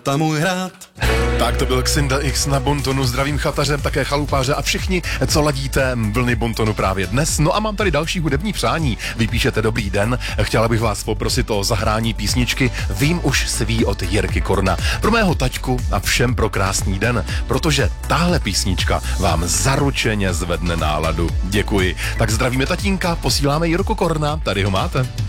Tam můj hrad. Tak to byl Xinda X na Bontonu, zdravím chataře, také chalupáře a všichni, co ladíte vlny Bontonu právě dnes. No a mám tady další hudební přání. Vypíšete dobrý den, chtěla bych vás poprosit o zahrání písničky Vím už svý od Jirky Korna. Pro mého taťku a všem pro krásný den, protože tahle písnička vám zaručeně zvedne náladu. Děkuji. Tak zdravíme tatínka, posíláme Jirku Korna, tady ho máte.